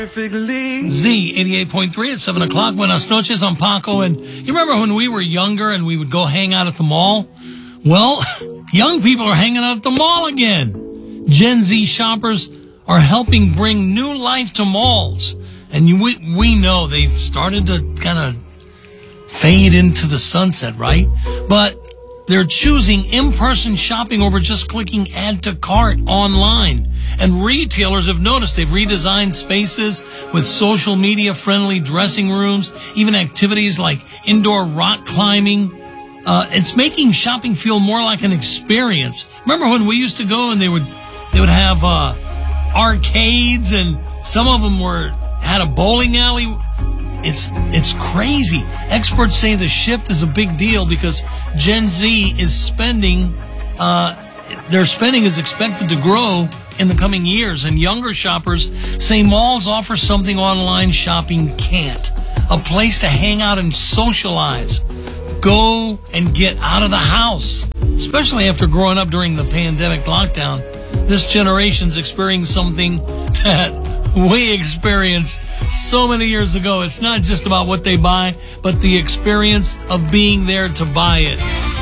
Z88.3 at 7 o'clock. Buenas noches, I'm Paco. And you remember when we were younger and we would go hang out at the mall? Well, young people are hanging out at the mall again. Gen Z shoppers are helping bring new life to malls. And we know they've started to kind of fade into the sunset, right? But they're choosing in-person shopping over just clicking add to cart online. And retailers have noticed they've redesigned spaces with social media friendly dressing rooms, even activities like indoor rock climbing. It's making shopping feel more like an experience. Remember when we used to go and they would have arcades, and some of them had a bowling alley? It's crazy. Experts say the shift is a big deal because Gen Z is spending, their spending is expected to grow in the coming years, and younger shoppers say malls offer something online shopping can't. A place to hang out and socialize. Go and get out of the house. Especially after growing up during the pandemic lockdown, this generation's experiencing something that we experienced so many years ago. It's not just about what they buy, but the experience of being there to buy it.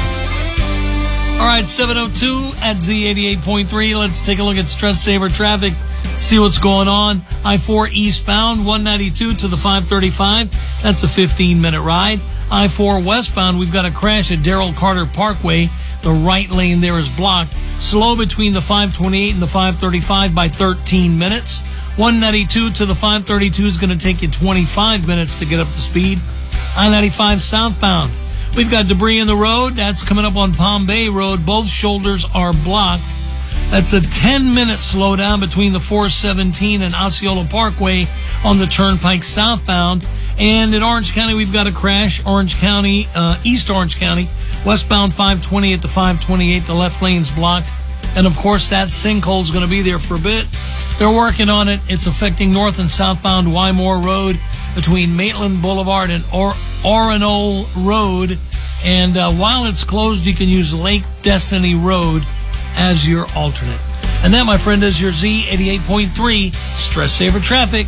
All right, 7:02 at Z88.3. Let's take a look at Stress Saver traffic, see what's going on. I-4 eastbound, 192 to the 535. That's a 15-minute ride. I-4 westbound, we've got a crash at Darrell Carter Parkway. The right lane there is blocked. Slow between the 528 and the 535 by 13 minutes. 192 to the 532 is going to take you 25 minutes to get up to speed. I-95 southbound, we've got debris in the road. That's coming up on Palm Bay Road. Both shoulders are blocked. That's a 10-minute slowdown between the 417 and Osceola Parkway on the Turnpike southbound. And in Orange County, we've got a crash. Orange County, East Orange County, westbound 520 at the 528. The left lane's blocked. And, of course, that sinkhole's going to be there for a bit. They're working on it. It's affecting north and southbound Wymore Road between Maitland Boulevard and Orono Road. And while it's closed, you can use Lake Destiny Road as your alternate. And that, my friend, is your Z88.3 Stress Saver Traffic.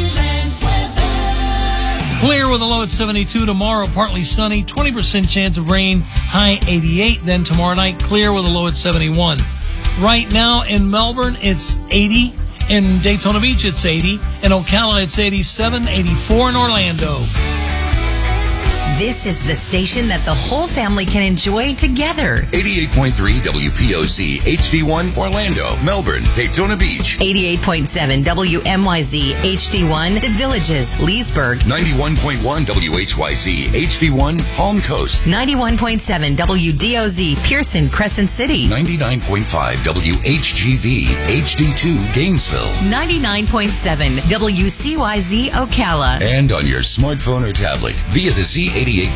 Clear with a low at 72 tomorrow, partly sunny, 20% chance of rain, high 88. Then tomorrow night, clear with a low at 71. Right now in Melbourne, it's 80. In Daytona Beach, it's 80. In Ocala, it's 87, 84 in Orlando. This is the station that the whole family can enjoy together. 88.3 WPOC, HD1, Orlando, Melbourne, Daytona Beach. 88.7 WMYZ, HD1, The Villages, Leesburg. 91.1 WHYZ, HD1, Palm Coast. 91.7 WDOZ, Pearson, Crescent City. 99.5 WHGV, HD2, Gainesville. 99.7 WCYZ, Ocala. And on your smartphone or tablet via the Z88